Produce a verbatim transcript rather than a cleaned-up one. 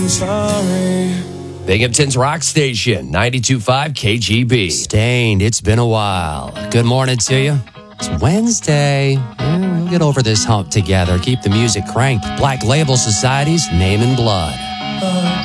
I'm sorry. Binghamton's Rock Station, ninety-two point five K G B. Stained, it's been a while. Good morning to you. It's Wednesday. Eh, We'll get over this hump together. Keep the music cranked. Black Label Society's Name in Blood.